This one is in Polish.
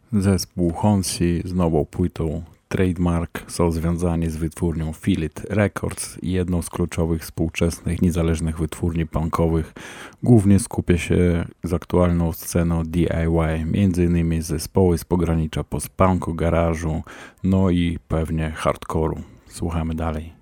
Zespół Honsi z nową płytą Trademark są związani z wytwórnią Philip Records, jedną z kluczowych współczesnych niezależnych wytwórni punkowych. Głównie skupia się z aktualną sceną DIY, m.in. zespoły z pogranicza post-punku, garażu, no i pewnie hardcore'u. Słuchamy dalej.